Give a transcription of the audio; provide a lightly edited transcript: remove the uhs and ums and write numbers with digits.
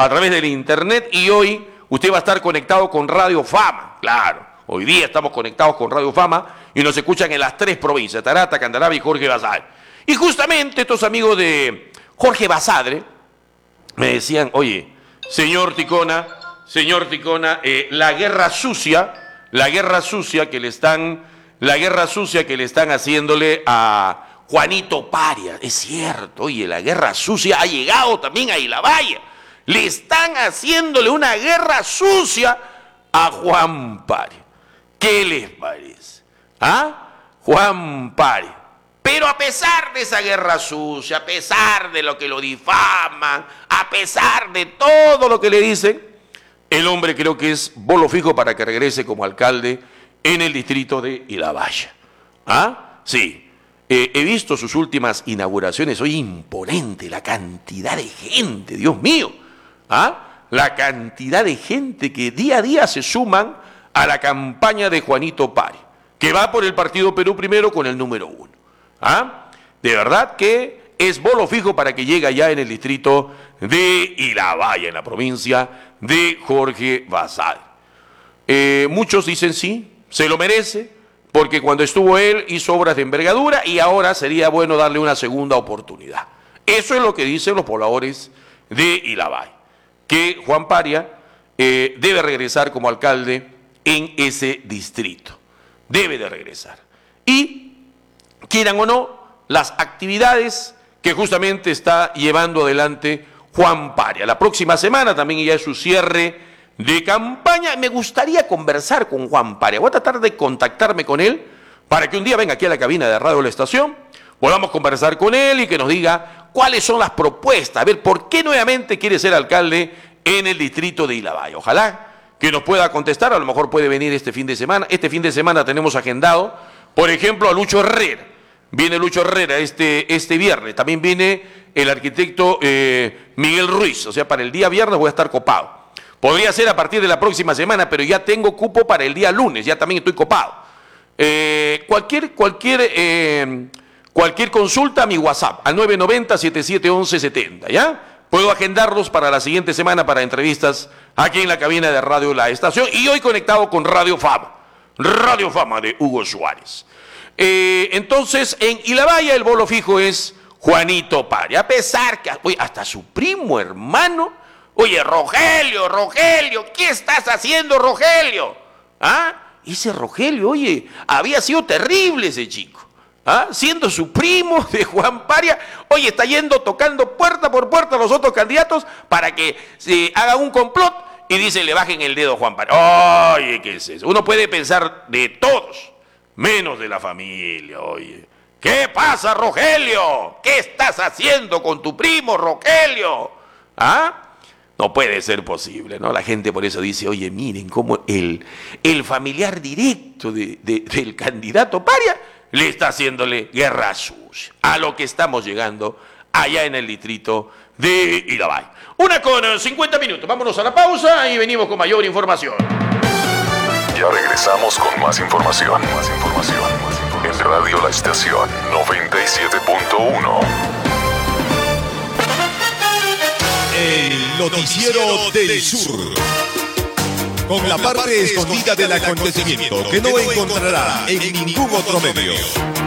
a través del internet y hoy usted va a estar conectado con Radio Fama, claro. Hoy día estamos conectados con Radio Fama y nos escuchan en las 3 provincias, Tarata, Candarave y Jorge Basadre. Y justamente estos amigos de Jorge Basadre me decían, oye, señor Ticona, la guerra sucia que le están haciéndole a Juanito Parias. Es cierto, oye, la guerra sucia ha llegado también a Ilabaya. Le están haciéndole una guerra sucia a Juan Parias. ¿Qué les parece? ¿Ah? Juan Parias. Pero a pesar de esa guerra sucia, a pesar de lo que lo difaman, a pesar de todo lo que le dicen, el hombre creo que es bolo fijo para que regrese como alcalde en el distrito de Ilabaya. ¿Ah? Sí. He visto sus últimas inauguraciones, hoy imponente la cantidad de gente, Dios mío. ¿Ah? La cantidad de gente que día a día se suman a la campaña de Juanito Parias, que va por el Partido Perú Primero con el número 1. ¿Ah? De verdad que es bolo fijo para que llegue allá en el distrito de Ilabaya, en la provincia de Jorge Basadre. Muchos dicen sí, se lo merece, porque cuando estuvo él hizo obras de envergadura y ahora sería bueno darle una segunda oportunidad. Eso es lo que dicen los pobladores de Ilabaya, que Juan Parias debe regresar como alcalde en ese distrito. Debe de regresar. Y, quieran o no, las actividades que justamente está llevando adelante Juan Parias. La próxima semana también ya es su cierre de campaña. Me gustaría conversar con Juan Parias. Voy a tratar de contactarme con él para que un día venga aquí a la cabina de Radio La Estación, podamos conversar con él y que nos diga cuáles son las propuestas. A ver, ¿por qué nuevamente quiere ser alcalde en el distrito de Ilabaya? Ojalá que nos pueda contestar, a lo mejor puede venir este fin de semana. Este fin de semana tenemos agendado, por ejemplo, a Lucho Herrera. Viene Lucho Herrera este viernes. También viene el arquitecto Miguel Ruiz. O sea, para el día viernes voy a estar copado. Podría ser a partir de la próxima semana, pero ya tengo cupo para el día lunes. Ya también estoy copado. Cualquier consulta a mi WhatsApp, al 990-771170, ¿ya? Puedo agendarlos para la siguiente semana para entrevistas aquí en la cabina de Radio La Estación y hoy conectado con Radio Fama de Hugo Suárez. Entonces, en Ilabaya el bolo fijo es Juanito Parias, a pesar que oye, hasta su primo hermano, oye, Rogelio, ¿qué estás haciendo, Rogelio? ¿Ah? Ese Rogelio, oye, había sido terrible ese chico. ¿Ah? Siendo su primo de Juan Parias, oye, está yendo tocando puerta por puerta a los otros candidatos para que se haga un complot y dice, le bajen el dedo a Juan Parias. Oye, ¿qué es eso? Uno puede pensar de todos, menos de la familia, oye. ¿Qué pasa, Rogelio? ¿Qué estás haciendo con tu primo, Rogelio? ¿Ah? No puede ser posible, ¿no? La gente por eso dice, oye, miren cómo el familiar directo del candidato Parias le está haciéndole guerra sucia a lo que estamos llegando allá en el distrito de Ilabaya. 1:50. Vámonos a la pausa y venimos con mayor información. Ya regresamos con más información. En Radio La Estación 97.1. El noticiero del sur. Con la parte escondida del acontecimiento que no encontrará en ningún otro medio.